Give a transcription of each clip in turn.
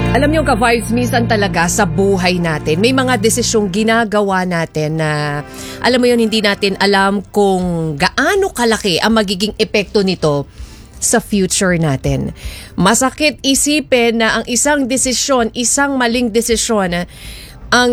Alam niyo ka-vibes, minsan talaga sa buhay natin, may mga desisyong ginagawa natin na, alam mo yun, hindi natin alam kung gaano kalaki ang magiging epekto nito sa future natin. Masakit isipin na ang isang desisyon, isang maling desisyon, ang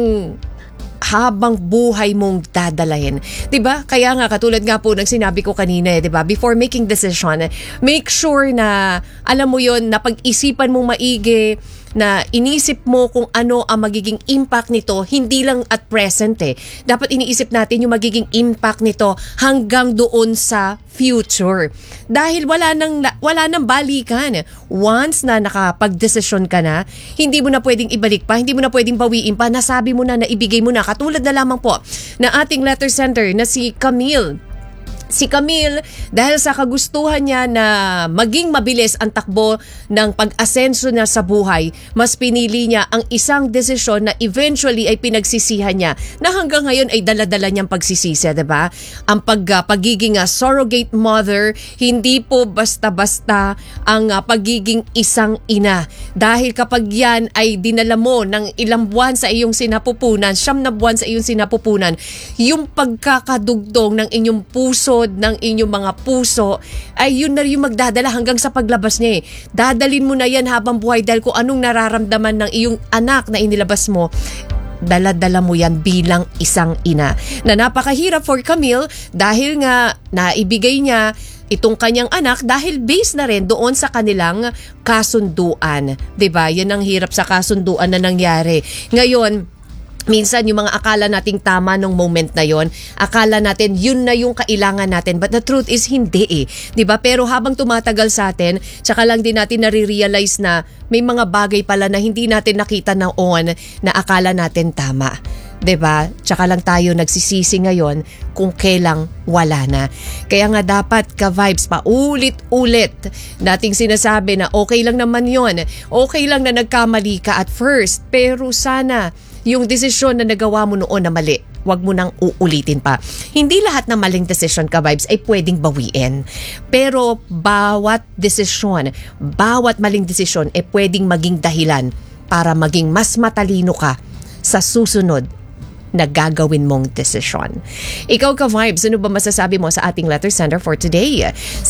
habang buhay mong dadalahin. 'Di ba? Kaya nga katulad nga po ng sinabi ko kanina, 'di ba? Before making decision, make sure na alam mo 'yon, na pag-isipan mong maigi, na inisip mo kung ano ang magiging impact nito, hindi lang at present Dapat iniisip natin yung magiging impact nito hanggang doon sa future. Dahil wala nang balikan. Once na nakapag-desisyon ka na, hindi mo na pwedeng ibalik pa, hindi mo na pwedeng bawiin pa, nasabi mo na, naibigay mo na. Katulad na lamang po na ating letter sender na si Camille. Si Camille, dahil sa kagustuhan niya na maging mabilis ang takbo ng pag-asenso niya sa buhay, mas pinili niya ang isang desisyon na eventually ay pinagsisihan niya, na hanggang ngayon ay dala-dala niyang pagsisisi, diba? Ang pagiging surrogate mother, hindi po basta-basta ang pagiging isang ina. Dahil kapag yan ay dinala mo ng ilang buwan sa iyong sinapupunan, 9 na buwan sa iyong sinapupunan, yung pagkakadugtong ng inyong puso, ng inyong mga puso, ay yun na yung magdadala hanggang sa paglabas niya Dadalin mo na yan habang buhay dahil kung anong nararamdaman ng iyong anak na inilabas mo, dala-dala mo yan bilang isang ina. Na napakahirap for Camille dahil nga naibigay niya itong kanyang anak dahil based na rin doon sa kanilang kasunduan. 'Di ba? Yan ang hirap sa kasunduan na nangyari. Ngayon, minsan yung mga akala nating tama nung moment na yon, akala natin yun na yung kailangan natin, but the truth is hindi 'di ba? Pero habang tumatagal sa atin, tsaka lang din natin nare-realize na may mga bagay pala na hindi natin nakita noon na akala natin tama. 'Di ba? Tsaka lang tayo nagsisisi ngayon kung kailang wala na. Kaya nga dapat ka-vibes pa ulit-ulit nating sinasabi na okay lang naman yon. Okay lang na nagkamali ka at first, pero sana yung desisyon na nagawa mo noon na mali, wag mo nang uulitin pa. Hindi lahat ng maling desisyon ka-vibes ay pwedeng bawiin. Pero bawat desisyon, bawat maling desisyon ay pwedeng maging dahilan para maging mas matalino ka sa susunod na gagawin mong desisyon. Ikaw ka-vibes, ano ba masasabi mo sa ating letter sender for today?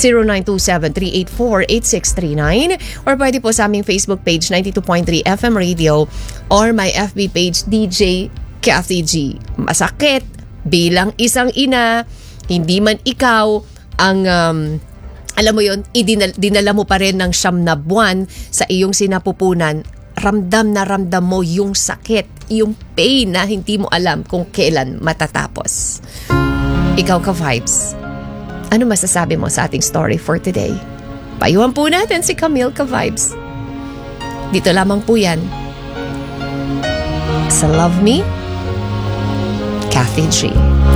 0927-384-8639 or pwede po sa aming Facebook page 92.3 FM Radio or my FB page DJ Kathy G. Masakit bilang isang ina, hindi man ikaw ang alam mo yon, dinala mo pa rin ng 9 na buwan sa iyong sinapupunan. Ramdam na ramdam mo yung sakit, yung pain na hindi mo alam kung kailan matatapos. Ikaw ka-vibes, ano masasabi mo sa ating story for today? Payuhan po natin si Camille ka-vibes. Dito lamang po yan sa Love Me, Kathy G.